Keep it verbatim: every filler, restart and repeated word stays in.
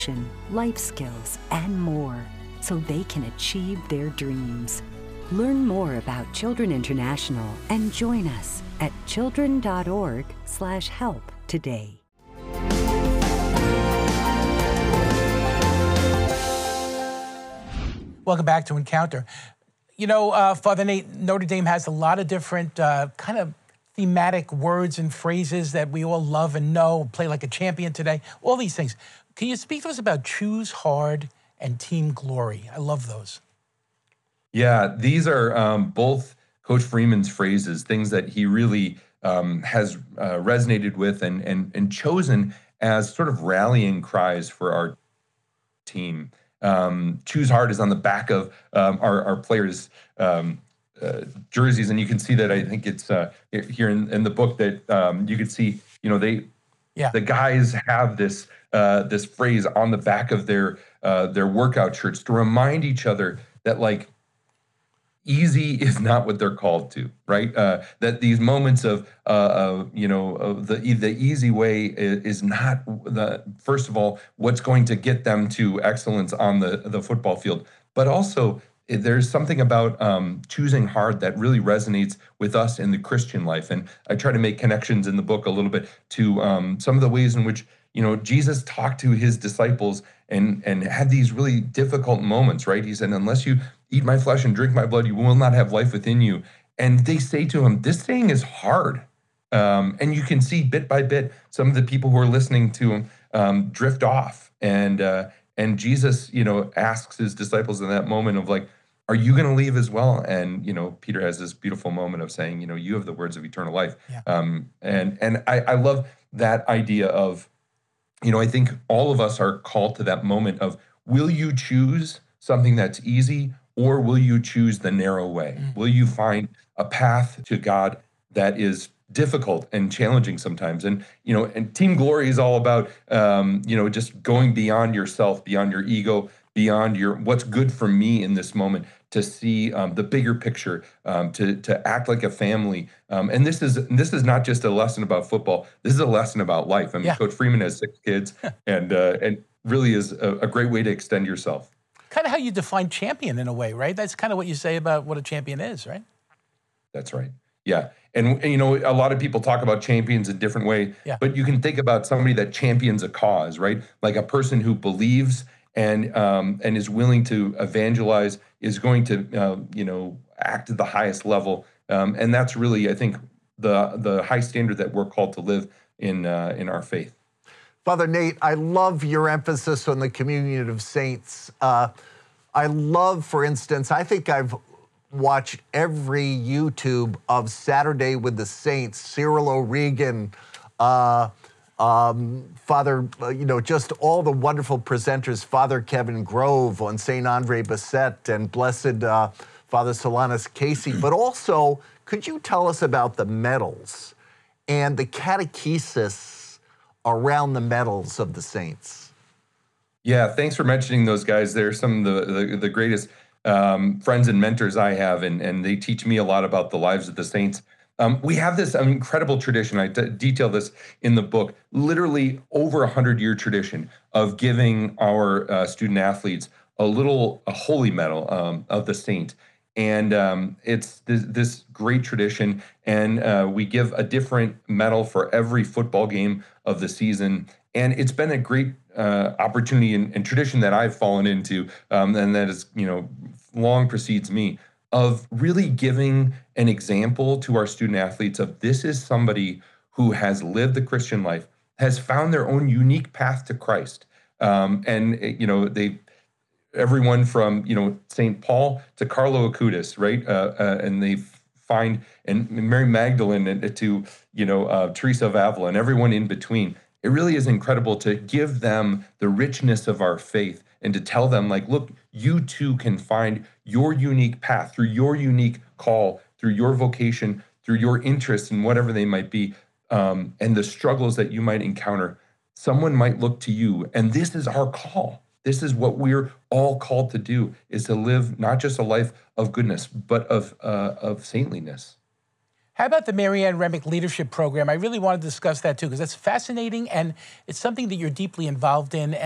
life skills, and more, so they can achieve their dreams. Learn more about Children International and join us at children.org slash help today. Welcome back to Encounter. You know, uh, Father Nate, Notre Dame has a lot of different uh, kind of thematic words and phrases that we all love and know, play like a champion today, all these things. Can you speak to us about choose hard and team glory? I love those. Yeah, these are um, both Coach Freeman's phrases, things that he really um, has uh, resonated with and, and, and chosen as sort of rallying cries for our team. Um, choose hard is on the back of um, our, our players' um, uh, jerseys, and you can see that. I think it's uh, here in, in the book that um, you can see, you know, they, yeah. the guys have this uh, this phrase on the back of their uh, their workout shirts to remind each other that, like, easy is not what they're called to, right? Uh, that these moments of, uh, uh, you know, of the the easy way is, is not the first of all what's going to get them to excellence on the the football field, but also there's something about um, choosing hard that really resonates with us in the Christian life. And I try to make connections in the book a little bit to um, some of the ways in which, you know, Jesus talked to his disciples and and had these really difficult moments, right? He said, unless you eat my flesh and drink my blood, you will not have life within you. And they say to him, this saying is hard. Um, and you can see bit by bit, some of the people who are listening to him um, drift off. And uh, and Jesus, you know, asks his disciples in that moment of like, are you going to leave as well? And, you know, Peter has this beautiful moment of saying, you know, you have the words of eternal life. Yeah. Um, and and I, I love that idea of, you know, I think all of us are called to that moment of, will you choose something that's easy, or will you choose the narrow way? Mm. Will you find a path to God that is difficult and challenging sometimes? And, you know, and team glory is all about, um, you know, just going beyond yourself, beyond your ego, beyond your, what's good for me in this moment, to see um, the bigger picture, um, to to act like a family. Um, and this is this is not just a lesson about football. This is a lesson about life. I mean, yeah. Coach Freeman has six kids, and uh, and really is a, a great way to extend yourself. Kind of how you define champion in a way, right? That's kind of what you say about what a champion is, right? That's right. Yeah. And, and you know, a lot of people talk about champions in different ways, yeah. but you can think about somebody that champions a cause, right? Like a person who believes and um, and is willing to evangelize, is going to, uh, you know, act at the highest level. Um, and that's really, I think, the the high standard that we're called to live in uh, in our faith. Father Nate, I love your emphasis on the communion of saints. Uh, I love, for instance, I think I've watched every YouTube of Saturday with the Saints, Cyril O'Regan, uh, um, Father, uh, you know, just all the wonderful presenters, Father Kevin Grove on Saint Andre Bessette, and Blessed uh, Father Solanus Casey. But also, could you tell us about the medals and the catechesis around the medals of the saints? Yeah, thanks for mentioning those guys. They're some of the, the, the greatest um, friends and mentors I have, and, and they teach me a lot about the lives of the saints. Um, we have this um, incredible tradition, I d- detail this in the book, literally over a hundred-year tradition of giving our uh, student athletes a little a holy medal um, of the saint. And um, it's this, this great tradition, and uh, we give a different medal for every football game of the season. And it's been a great uh, opportunity and, and tradition that I've fallen into, um, and that is, you know, long precedes me, of really giving an example to our student athletes of this is somebody who has lived the Christian life, has found their own unique path to Christ. Um, and, you know, they everyone from, you know, Saint Paul to Carlo Acutis, right? Uh, uh, and they find, and Mary Magdalene and to, you know, uh, Teresa of Avila and everyone in between. It really is incredible to give them the richness of our faith and to tell them, like, look, you too can find your unique path through your unique call, through your vocation, through your interests and whatever they might be, um, and the struggles that you might encounter. Someone might look to you, and this is our call. This is what we're all called to do, is to live not just a life of goodness, but of uh, of saintliness. How about the Marianne Remick Leadership Program? I really want to discuss that too, because that's fascinating, and it's something that you're deeply involved in.